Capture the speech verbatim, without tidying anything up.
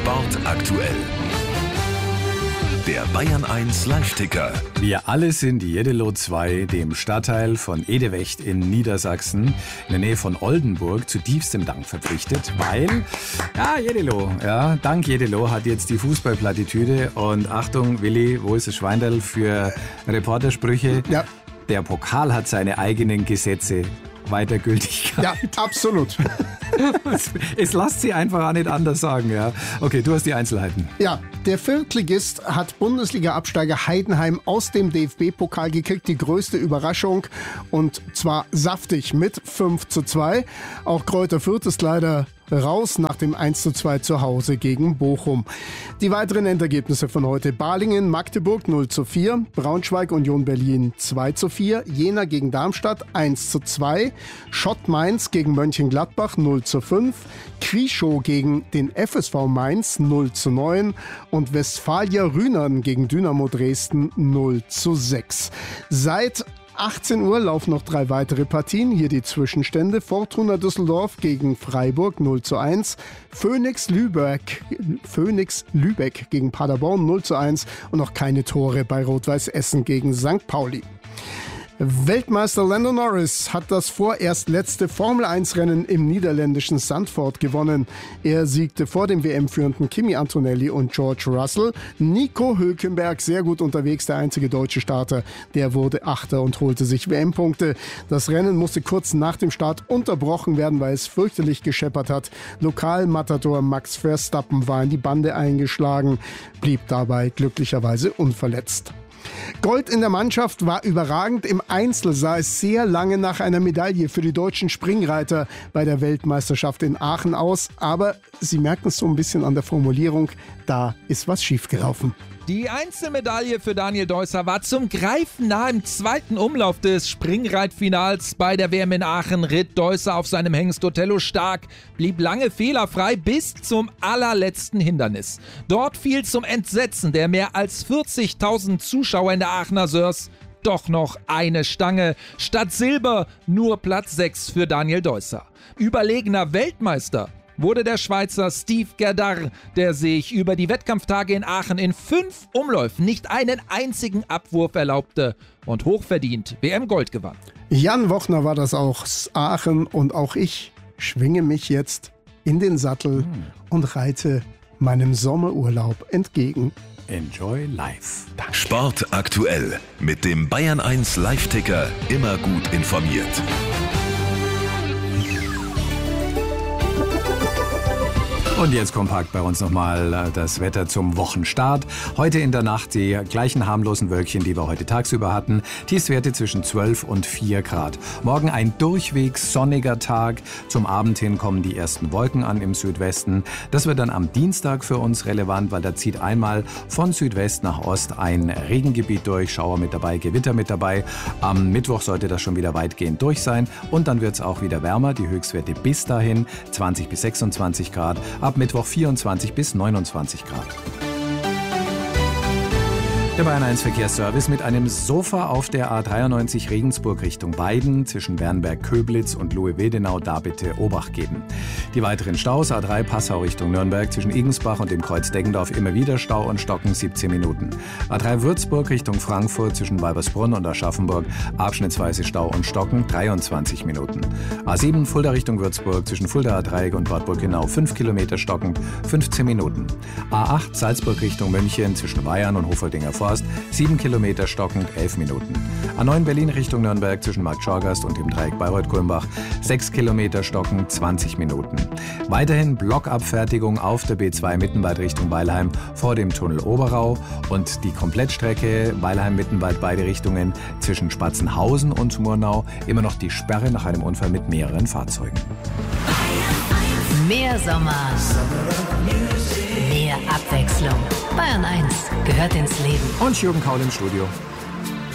Sport aktuell. Der Bayern eins Live-Ticker. Wir alle sind Jeddelo zwei, dem Stadtteil von Edewecht in Niedersachsen, in der Nähe von Oldenburg, zu tiefstem Dank verpflichtet, weil, ja, Jeddelo, ja, dank Jeddelo hat jetzt die Fußballplattitüde und Achtung, Willi, wo ist das Schweindel für Reportersprüche? Ja. Der Pokal hat seine eigenen Gesetze. Weiter Gültigkeit. Ja, absolut. Es lasst sie einfach auch nicht anders sagen, ja. Okay, du hast die Einzelheiten. Ja, der Viertligist hat Bundesliga-Absteiger Heidenheim aus dem D F B-Pokal gekriegt. Die größte Überraschung und zwar saftig mit fünf zu zwei. Auch Kräuter Fürth ist leider raus nach dem eins zu zwei zu Hause gegen Bochum. Die weiteren Endergebnisse von heute: Balingen, Magdeburg null zu vier, Braunschweig, Union Berlin zwei zu vier, Jena gegen Darmstadt eins zu zwei, Schott Mainz gegen Mönchengladbach null zu fünf, Quischow gegen den F S V Mainz null zu neun und Westfalia Rühnern gegen Dynamo Dresden null zu sechs. Seit achtzehn Uhr laufen noch drei weitere Partien. Hier die Zwischenstände: Fortuna Düsseldorf gegen Freiburg null zu eins, Phoenix Lübeck, Phoenix Lübeck gegen Paderborn null zu eins und noch keine Tore bei Rot-Weiß Essen gegen Sankt Pauli. Weltmeister Lando Norris hat das vorerst letzte Formel eins Rennen im niederländischen Zandvoort gewonnen. Er siegte vor dem W M-führenden Kimi Antonelli und George Russell. Nico Hülkenberg, sehr gut unterwegs, der einzige deutsche Starter, der wurde Achter und holte sich W M-Punkte. Das Rennen musste kurz nach dem Start unterbrochen werden, weil es fürchterlich gescheppert hat. Lokalmatador Max Verstappen war in die Bande eingeschlagen, blieb dabei glücklicherweise unverletzt. Gold in der Mannschaft war überragend. Im Einzel sah es sehr lange nach einer Medaille für die deutschen Springreiter bei der Weltmeisterschaft in Aachen aus. Aber Sie merken es so ein bisschen an der Formulierung, da ist was schiefgelaufen. Die Einzelmedaille für Daniel Deusser war zum Greifen nah. Im zweiten Umlauf des Springreitfinals bei der W M in Aachen ritt Deusser auf seinem Hengst Otello stark, blieb lange fehlerfrei bis zum allerletzten Hindernis. Dort fiel zum Entsetzen der mehr als vierzigtausend Zuschauer in der Aachener Sörs doch noch eine Stange. Statt Silber nur Platz sechs für Daniel Deusser. Überlegener Weltmeister wurde der Schweizer Steve Gerdar, der sich über die Wettkampftage in Aachen in fünf Umläufen nicht einen einzigen Abwurf erlaubte und hochverdient W M-Gold gewann. Jan Wochner war das auch aus Aachen und auch ich schwinge mich jetzt in den Sattel hm. und reite meinem Sommerurlaub entgegen. Enjoy life. Danke. Sport aktuell mit dem Bayern eins Live-Ticker, immer gut informiert. Und jetzt kompakt bei uns nochmal das Wetter zum Wochenstart. Heute in der Nacht die gleichen harmlosen Wölkchen, die wir heute tagsüber hatten. Tiefstwerte zwischen zwölf und vier Grad. Morgen ein durchweg sonniger Tag. Zum Abend hin kommen die ersten Wolken an im Südwesten. Das wird dann am Dienstag für uns relevant, weil da zieht einmal von Südwest nach Ost ein Regengebiet durch. Schauer mit dabei, Gewitter mit dabei. Am Mittwoch sollte das schon wieder weitgehend durch sein. Und dann wird es auch wieder wärmer. Die Höchstwerte bis dahin zwanzig bis sechsundzwanzig Grad. Ab Mittwoch vierundzwanzig bis neunundzwanzig Grad. Der Bayern eins Verkehrsservice mit einem Sofa auf der A dreiundneunzig Regensburg Richtung Weiden zwischen Bernberg-Köblitz und Lohe-Wedenau, da bitte Obacht geben. Die weiteren Staus: A drei Passau Richtung Nürnberg zwischen Igensbach und dem Kreuz Deggendorf immer wieder Stau und Stocken siebzehn Minuten. A drei Würzburg Richtung Frankfurt zwischen Weibersbrunn und Aschaffenburg abschnittsweise Stau und Stocken dreiundzwanzig Minuten. A sieben Fulda Richtung Würzburg zwischen Fulda Dreieck und Bad Burgenau fünf Kilometer stockend fünfzehn Minuten. A acht Salzburg Richtung München zwischen Bayern und Hofoldinger Forst sieben Kilometer stockend elf Minuten. A neun Berlin Richtung Nürnberg zwischen Markt Schorgast und dem Dreieck Bayreuth-Kulmbach sechs Kilometer stockend zwanzig Minuten. Weiterhin Blockabfertigung auf der B zwei Mittenwald Richtung Weilheim vor dem Tunnel Oberau und die Komplettstrecke Weilheim-Mittenwald beide Richtungen zwischen Spatzenhausen und Murnau immer noch die Sperre nach einem Unfall mit mehreren Fahrzeugen. Mehr Sommer, mehr Abwechslung. Bayern eins gehört ins Leben. Und Jürgen Kaul im Studio.